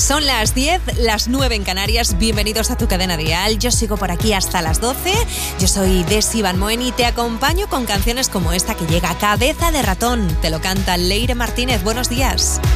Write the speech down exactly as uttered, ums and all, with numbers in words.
Son las diez, las nueve en Canarias. Bienvenidos a tu cadena dial. Yo sigo por aquí hasta las doce. Yo soy Desi Van Moen y te acompaño con canciones como esta que llega, Cabeza de ratón. Te lo canta Leire Martínez. Buenos días.